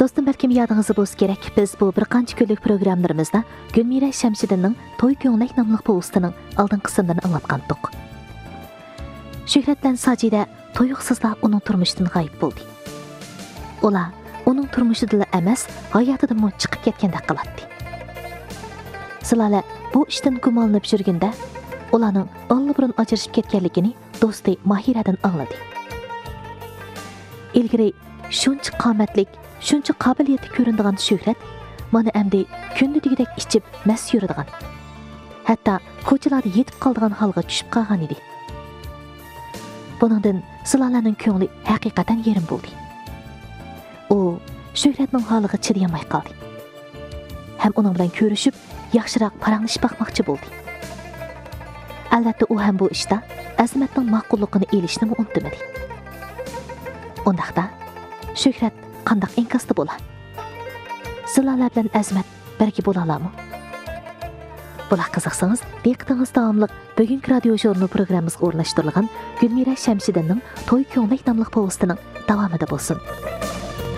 Dostum, balkim yadingizda bo'lsa kerak, biz bu bir qancha kunlik programmalarimizda Gulmira Shamshidinning To'y ko'nglik nomli postining oldingi qismini anglab qandik. Shuhrat bilan Sajida to'yuqsizlar uning turmushidan g'oyib bo'ldi. Ular uning turmushidan emas, hayotidan chiqib ketgandek qiladi. Silala bu ishdan gumonlanib yurganda, ularning allburun ajrashib ketganligini do'sti Mahiradan angladi. Ilgari shuncha qomatlik, shuncha qobiliyati ko'rinadigan Shuhrat mana endi kundudagidek ichib mas yuradigan. Hatto ko'chalarda yetib qoladigan holga tushib qolgan edi. Buningdan Silalaning ko'ngli haqiqatan yerim bo'ldi. U Shuhratning holiga chidayolmay qoldi. Ham uning bilan ko'rishib, yaxshiroq paranglashib boqmoqchi bo'ldi. Albatta u ham bu ishda Azmatning ma'qulligini elishni unutmadi. Undaqda Shuhrat qanday inkasda bo'la? Silala bilan Azmat birga bo'lalarmi? Bular qiziqsangiz, diqqatingiz davomli bugungi radio jurnal programmamizga o'rnashtirilgan Gulmira Shamshidinning To'y ko'nglik nomli postining davomida bo'lsin.